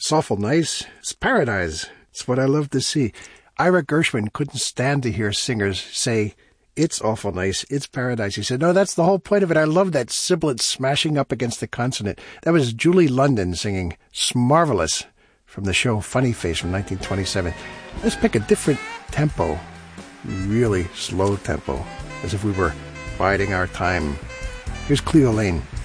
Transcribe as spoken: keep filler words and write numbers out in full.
It's awful nice. It's paradise. It's what I love to see. Ira Gershwin couldn't stand to hear singers say, it's awful nice, it's paradise. He said, no, that's the whole point of it. I love that sibilant smashing up against the consonant. That was Julie London singing Smarvelous from the show Funny Face from nineteen twenty-seven. Let's pick a different tempo, really slow tempo, as if we were biding our time. Here's Cleo Lane.